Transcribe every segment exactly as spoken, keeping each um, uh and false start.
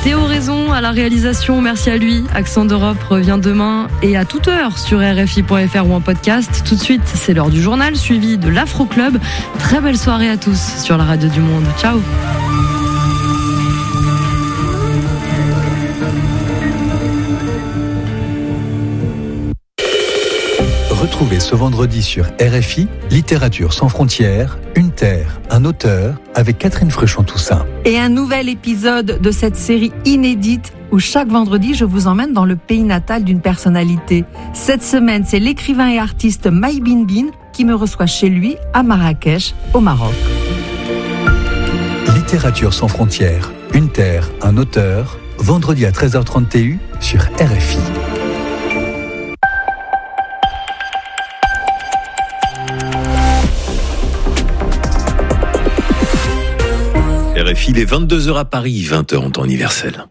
Théo Raison à la réalisation, merci à lui. Accent d'Europe revient demain et à toute heure sur R F I point F R ou en podcast. Tout de suite, c'est l'heure du journal suivi de l'Afro Club. Très belle soirée à tous sur la radio du Monde. Ciao. Retrouvez ce vendredi sur R F I, Littérature sans frontières, une terre, un auteur, avec Catherine Fruchon-Toussaint. Et un nouvel épisode de cette série inédite où chaque vendredi, je vous emmène dans le pays natal d'une personnalité. Cette semaine, c'est l'écrivain et artiste Maï Binbin qui me reçoit chez lui à Marrakech, au Maroc. Littérature sans frontières, une terre, un auteur, vendredi à treize heures trente T U sur R F I. R F I, il est vingt-deux heures à Paris, vingt heures en temps universel.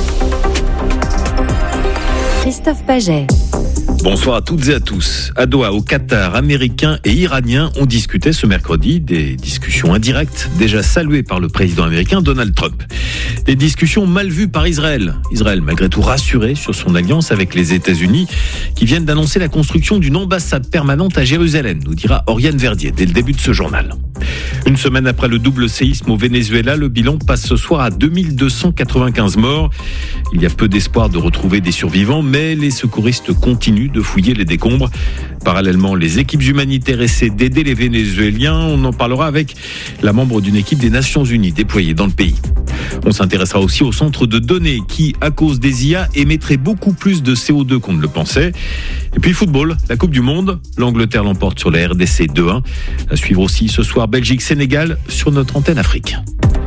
Christophe Paget. Bonsoir à toutes et à tous. À Doha, au Qatar, Américains et Iraniens ont discuté ce mercredi des discussions indirectes déjà saluées par le président américain Donald Trump. Des discussions mal vues par Israël. Israël, malgré tout, rassuré sur son alliance avec les États-Unis, qui viennent d'annoncer la construction d'une ambassade permanente à Jérusalem, nous dira Oriane Verdier dès le début de ce journal. Une semaine après le double séisme au Venezuela, le bilan passe ce soir à deux mille deux cent quatre-vingt-quinze morts. Il y a peu d'espoir de retrouver des survivants, mais les secouristes continuent de fouiller les décombres. Parallèlement, les équipes humanitaires essaient d'aider les Vénézuéliens. On en parlera avec la membre d'une équipe des Nations Unies déployée dans le pays. On s'intéressera aussi au centre de données qui, à cause des I A, émettrait beaucoup plus de C O deux qu'on ne le pensait. Et puis football, la Coupe du Monde. L'Angleterre l'emporte sur la R D C deux un. À suivre aussi ce soir Belgique-Sénégal sur notre antenne Afrique.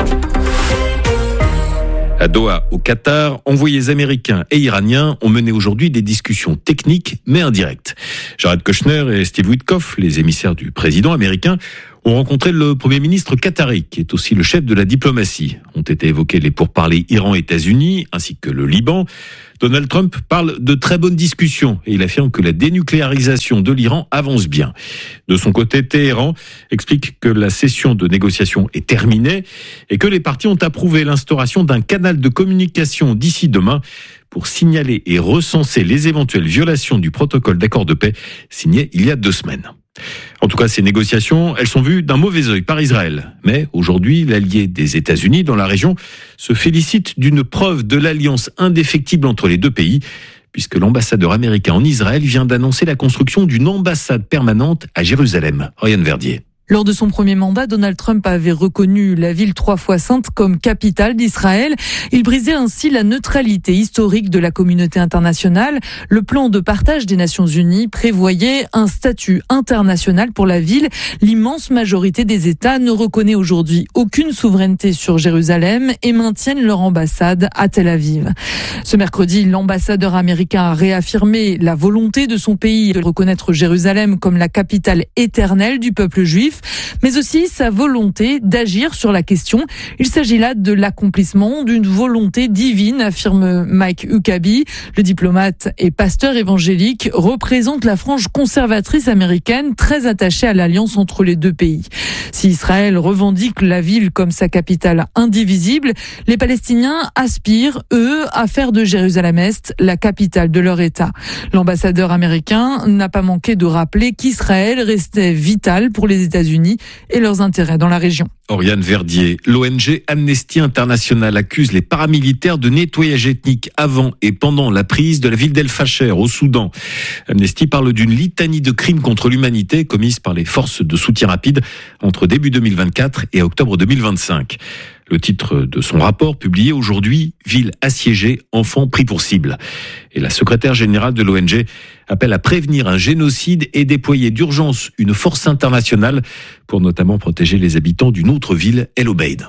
À Doha, au Qatar, envoyés américains et iraniens ont mené aujourd'hui des discussions techniques mais indirectes. Jared Kushner et Steve Witkoff, les émissaires du président américain, ont rencontré le Premier ministre qatari, qui est aussi le chef de la diplomatie. Ont été évoqués les pourparlers Iran-États-Unis, ainsi que le Liban. Donald Trump parle de très bonnes discussions et il affirme que la dénucléarisation de l'Iran avance bien. De son côté, Téhéran explique que la session de négociation est terminée et que les parties ont approuvé l'instauration d'un canal de communication d'ici demain pour signaler et recenser les éventuelles violations du protocole d'accord de paix signé il y a deux semaines. En tout cas, ces négociations, elles sont vues d'un mauvais œil par Israël. Mais aujourd'hui, l'allié des États-Unis dans la région se félicite d'une preuve de l'alliance indéfectible entre les deux pays, puisque l'ambassadeur américain en Israël vient d'annoncer la construction d'une ambassade permanente à Jérusalem. Oriane Verdier. Lors de son premier mandat, Donald Trump avait reconnu la ville trois fois sainte comme capitale d'Israël. Il brisait ainsi la neutralité historique de la communauté internationale. Le plan de partage des Nations Unies prévoyait un statut international pour la ville. L'immense majorité des États ne reconnaît aujourd'hui aucune souveraineté sur Jérusalem et maintiennent leur ambassade à Tel Aviv. Ce mercredi, l'ambassadeur américain a réaffirmé la volonté de son pays de reconnaître Jérusalem comme la capitale éternelle du peuple juif, mais aussi sa volonté d'agir sur la question. Il s'agit là de l'accomplissement d'une volonté divine, affirme Mike Huckabee. Le diplomate et pasteur évangélique représente la frange conservatrice américaine très attachée à l'alliance entre les deux pays. Si Israël revendique la ville comme sa capitale indivisible, les Palestiniens aspirent, eux, à faire de Jérusalem-Est la capitale de leur État. L'ambassadeur américain n'a pas manqué de rappeler qu'Israël restait vital pour les États-Unis et leurs intérêts dans la région. Oriane Verdier, l'O N G Amnesty International accuse les paramilitaires de nettoyage ethnique avant et pendant la prise de la ville d'El Fasher au Soudan. Amnesty parle d'une litanie de crimes contre l'humanité commises par les forces de soutien rapide entre début deux mille vingt-quatre et octobre deux mille vingt-cinq. Le titre de son rapport publié aujourd'hui, Ville assiégée, enfants pris pour cible. Et la secrétaire générale de l'O N G appelle à prévenir un génocide et déployer d'urgence une force internationale pour notamment protéger les habitants d'une autre ville, El Obeid.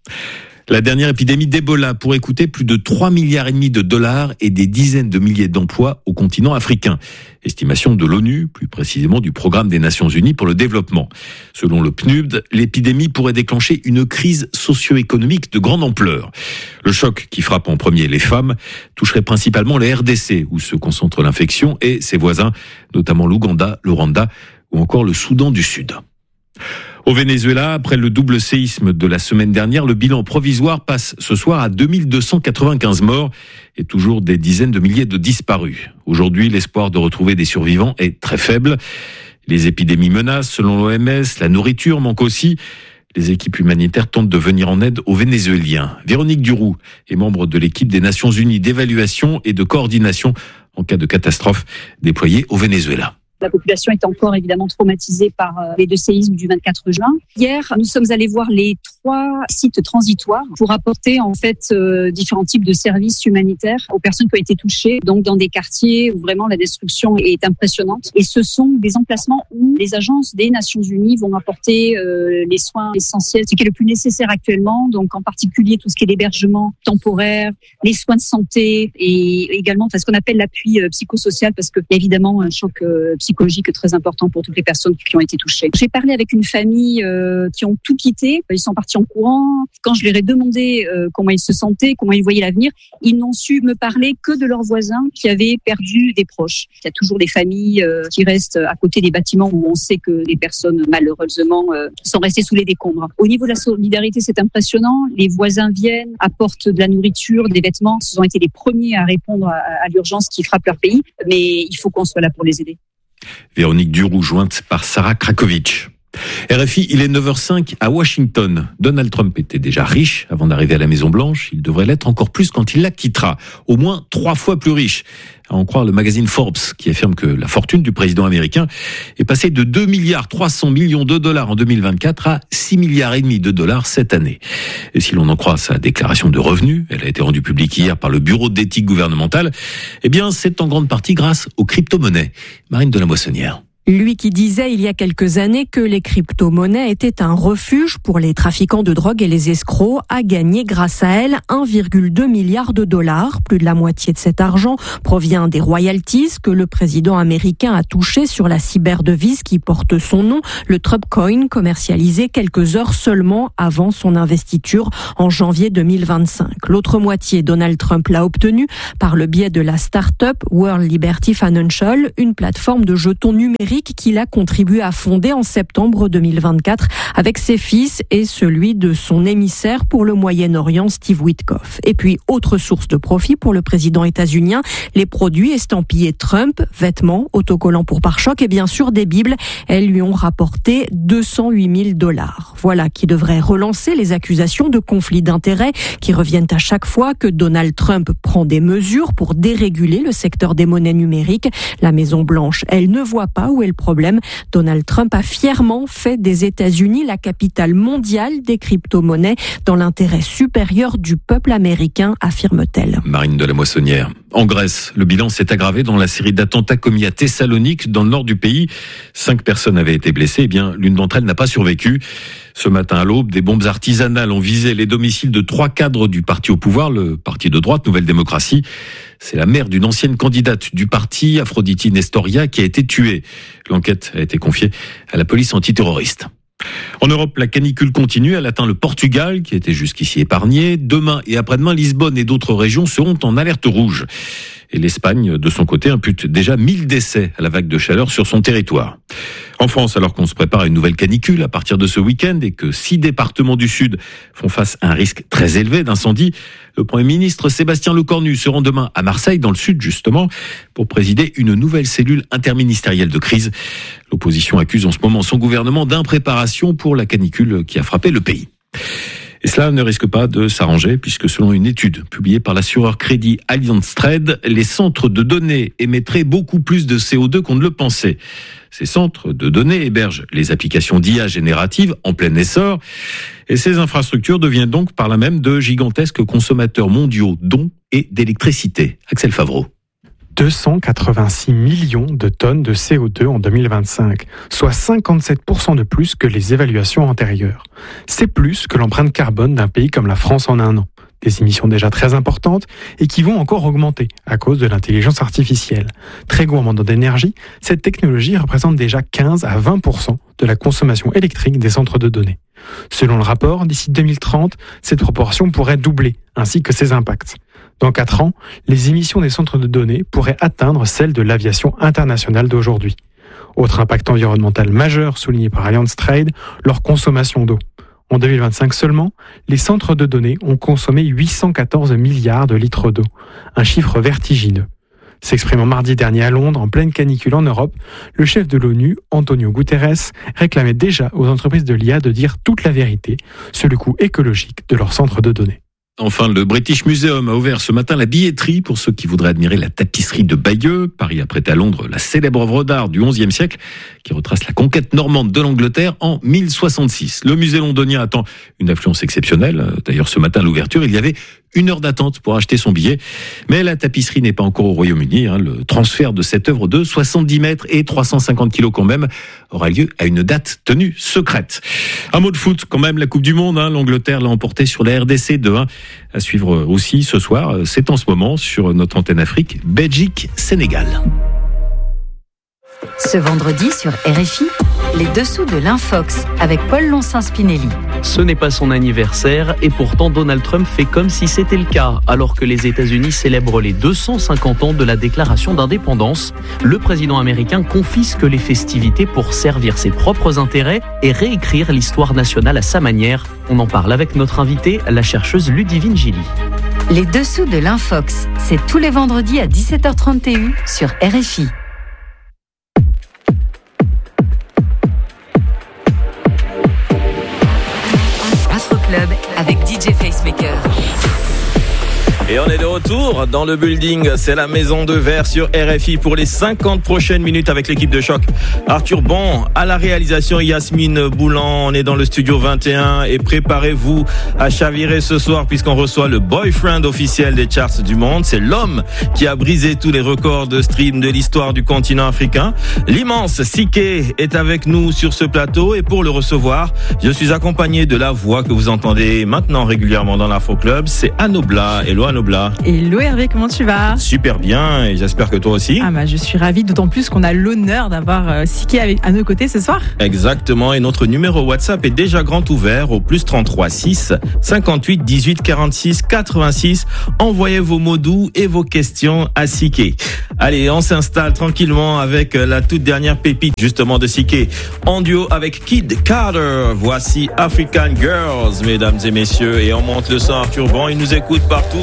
La dernière épidémie d'Ebola pourrait coûter plus de trois milliards et demi de dollars et des dizaines de milliers d'emplois au continent africain. Estimation de l'ONU, plus précisément du Programme des Nations Unies pour le développement. Selon le P N U D, l'épidémie pourrait déclencher une crise socio-économique de grande ampleur. Le choc qui frappe en premier les femmes toucherait principalement la R D C, où se concentre l'infection, et ses voisins, notamment l'Ouganda, le Rwanda ou encore le Soudan du Sud. Au Venezuela, après le double séisme de la semaine dernière, le bilan provisoire passe ce soir à deux mille deux cent quatre-vingt-quinze morts et toujours des dizaines de milliers de disparus. Aujourd'hui, l'espoir de retrouver des survivants est très faible. Les épidémies menacent, selon l'O M S, la nourriture manque aussi. Les équipes humanitaires tentent de venir en aide aux Vénézuéliens. Véronique Duroux est membre de l'équipe des Nations Unies d'évaluation et de coordination en cas de catastrophe déployée au Venezuela. La population est encore évidemment traumatisée par les deux séismes du vingt-quatre juin. Hier, nous sommes allés voir les trois sites transitoires pour apporter en fait euh, différents types de services humanitaires aux personnes qui ont été touchées, donc dans des quartiers où vraiment la destruction est impressionnante. Et ce sont des emplacements où les agences des Nations Unies vont apporter euh, les soins essentiels, ce qui est le plus nécessaire actuellement, donc en particulier tout ce qui est l'hébergement temporaire, les soins de santé et également enfin, ce qu'on appelle l'appui euh, psychosocial, parce qu'il y a évidemment un choc euh, psychologique très important pour toutes les personnes qui ont été touchées. J'ai parlé avec une famille euh, qui ont tout quitté. Ils sont partis en courant. Quand je leur ai demandé euh, comment ils se sentaient, comment ils voyaient l'avenir, ils n'ont su me parler que de leurs voisins qui avaient perdu des proches. Il y a toujours des familles euh, qui restent à côté des bâtiments où on sait que des personnes, malheureusement, euh, sont restées sous les décombres. Au niveau de la solidarité, c'est impressionnant. Les voisins viennent, apportent de la nourriture, des vêtements. Ils ont été les premiers à répondre à, à l'urgence qui frappe leur pays. Mais il faut qu'on soit là pour les aider. Véronique Duroux, jointe par Sarah Krakovic. R F I, il est neuf heures cinq à Washington. Donald Trump était déjà riche avant d'arriver à la Maison-Blanche. Il devrait l'être encore plus quand il la quittera. Au moins trois fois plus riche. À en croire le magazine Forbes, qui affirme que la fortune du président américain est passée de deux milliards trois cents millions de dollars en deux mille vingt-quatre à six milliards et demi de dollars cette année. Et si l'on en croit sa déclaration de revenus, elle a été rendue publique hier par le Bureau d'éthique gouvernementale, eh bien, c'est en grande partie grâce aux crypto-monnaies. Marine de la Moissonnière. Lui qui disait il y a quelques années que les crypto-monnaies étaient un refuge pour les trafiquants de drogue et les escrocs, a gagné grâce à elles un virgule deux milliard de dollars. Plus de la moitié de cet argent provient des royalties que le président américain a touché sur la cyberdevise qui porte son nom, le Trump Coin, commercialisé quelques heures seulement avant son investiture en janvier deux mille vingt-cinq. L'autre moitié, Donald Trump l'a obtenue par le biais de la start-up World Liberty Financial, une plateforme de jetons numériques qu'il a contribué à fonder en septembre deux mille vingt-quatre avec ses fils et celui de son émissaire pour le Moyen-Orient, Steve Witkoff. Et puis, autre source de profit pour le président états-unien, les produits estampillés Trump, vêtements, autocollants pour pare-chocs et bien sûr des bibles. Elles lui ont rapporté deux cent huit mille dollars. Voilà qui devrait relancer les accusations de conflit d'intérêts qui reviennent à chaque fois que Donald Trump prend des mesures pour déréguler le secteur des monnaies numériques. La Maison-Blanche, elle ne voit pas où est le problème. Donald Trump a fièrement fait des États-Unis la capitale mondiale des crypto-monnaies dans l'intérêt supérieur du peuple américain, affirme-t-elle. Marine de la Moissonnière. En Grèce, le bilan s'est aggravé dans la série d'attentats commis à Thessalonique, dans le nord du pays. Cinq personnes avaient été blessées. Eh bien, l'une d'entre elles n'a pas survécu. Ce matin à l'aube, des bombes artisanales ont visé les domiciles de trois cadres du parti au pouvoir, le parti de droite Nouvelle Démocratie. C'est la mère d'une ancienne candidate du parti, Aphrodite Nestoria, qui a été tuée. L'enquête a été confiée à la police antiterroriste. En Europe, la canicule continue. Elle atteint le Portugal, qui était jusqu'ici épargné. Demain et après-demain, Lisbonne et d'autres régions seront en alerte rouge. Et l'Espagne, de son côté, impute déjà mille décès à la vague de chaleur sur son territoire. En France, alors qu'on se prépare à une nouvelle canicule à partir de ce week-end et que six départements du Sud font face à un risque très élevé d'incendie, le Premier ministre Sébastien Lecornu se rend demain à Marseille, dans le Sud justement, pour présider une nouvelle cellule interministérielle de crise. L'opposition accuse en ce moment son gouvernement d'impréparation pour la canicule qui a frappé le pays. Et cela ne risque pas de s'arranger puisque selon une étude publiée par l'assureur crédit Allianz Trade, les centres de données émettraient beaucoup plus de C O deux qu'on ne le pensait. Ces centres de données hébergent les applications d'I A génératives en plein essor et ces infrastructures deviennent donc par là même de gigantesques consommateurs mondiaux d'eau et d'électricité. Axel Favreau. deux cent quatre-vingt-six millions de tonnes de C O deux en deux mille vingt-cinq, soit cinquante-sept pour cent de plus que les évaluations antérieures. C'est plus que l'empreinte carbone d'un pays comme la France en un an. Des émissions déjà très importantes et qui vont encore augmenter à cause de l'intelligence artificielle. Très gourmande d'énergie, cette technologie représente déjà quinze à vingt pour cent de la consommation électrique des centres de données. Selon le rapport, d'ici deux mille trente, cette proportion pourrait doubler, ainsi que ses impacts. Dans quatre ans, les émissions des centres de données pourraient atteindre celles de l'aviation internationale d'aujourd'hui. Autre impact environnemental majeur souligné par Allianz Trade, leur consommation d'eau. En deux mille vingt-cinq seulement, les centres de données ont consommé huit cent quatorze milliards de litres d'eau, un chiffre vertigineux. S'exprimant mardi dernier à Londres, en pleine canicule en Europe, le chef de l'ONU, Antonio Guterres, réclamait déjà aux entreprises de l'I A de dire toute la vérité sur le coût écologique de leurs centres de données. Enfin, le British Museum a ouvert ce matin la billetterie pour ceux qui voudraient admirer la tapisserie de Bayeux. Paris a prêté à Londres la célèbre œuvre d'art du onzième siècle qui retrace la conquête normande de l'Angleterre en mille soixante-six. Le musée londonien attend une affluence exceptionnelle. D'ailleurs, ce matin à l'ouverture, il y avait une heure d'attente pour acheter son billet. Mais la tapisserie n'est pas encore au Royaume-Uni. Le transfert de cette œuvre de soixante-dix mètres et trois cent cinquante kilos quand même aura lieu à une date tenue secrète. Un mot de foot quand même, la Coupe du Monde. L'Angleterre l'a emporté sur la R D C deux un. À suivre aussi ce soir, c'est en ce moment sur notre antenne Afrique, Belgique-Sénégal. Ce vendredi sur R F I, les dessous de l'Infox avec Paul Lonsin-Spinelli. Ce n'est pas son anniversaire et pourtant Donald Trump fait comme si c'était le cas. Alors que les États-Unis célèbrent les deux cent cinquante ans de la déclaration d'indépendance, le président américain confisque les festivités pour servir ses propres intérêts et réécrire l'histoire nationale à sa manière. On en parle avec notre invitée, la chercheuse Ludivine Gilly. Les dessous de l'Infox, c'est tous les vendredis à dix-sept heures trente et un sur R F I. Club avec D J Facemaker. Et on est de retour dans le building, c'est la Maison de Verre sur R F I pour les cinquante prochaines minutes avec l'équipe de choc. Arthur Bon à la réalisation, Yasmine Boulan, on est dans le studio vingt et un et préparez-vous à chavirer ce soir puisqu'on reçoit le boyfriend officiel des charts du monde. C'est l'homme qui a brisé tous les records de stream de l'histoire du continent africain. L'immense Siké est avec nous sur ce plateau et pour le recevoir, je suis accompagné de la voix que vous entendez maintenant régulièrement dans l'Afro Club, c'est Anobla. Hello Anobla. Hello Hervé, comment tu vas? Super bien et j'espère que toi aussi. Ah bah je suis ravie, d'autant plus qu'on a l'honneur d'avoir euh, Siké avec, à nos côtés ce soir. Exactement, et notre numéro WhatsApp est déjà grand ouvert au plus trente-trois six cinquante-huit dix-huit quarante-six quatre-vingt-six. Envoyez vos mots doux et vos questions à Siké. Allez, on s'installe tranquillement avec la toute dernière pépite justement de Siké. En duo avec Kid Carter, voici African Girls, mesdames et messieurs, et on monte le son Arthur Bon, il nous écoute partout.